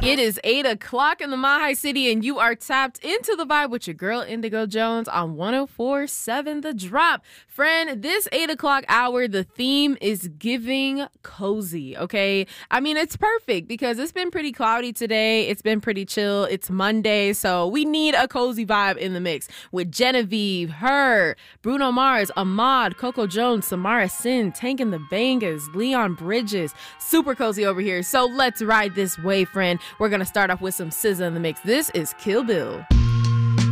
It is 8 o'clock in the Mile City, and you are tapped into the vibe with your girl, Indigo Jones, on 104.7 The Drop. Friend, this 8 o'clock hour, the theme is giving cozy, okay? I mean, it's perfect because it's been pretty cloudy today. It's been pretty chill. It's Monday, so we need a cozy vibe in the mix with Genevieve, Her, Bruno Mars, Ahmad, Coco Jones, Samara Sin, Tank and the Bangas, Leon Bridges. Super cozy over here. So let's ride this wave, friend. We're going to start off with some SZA in the mix. This is Kill Bill.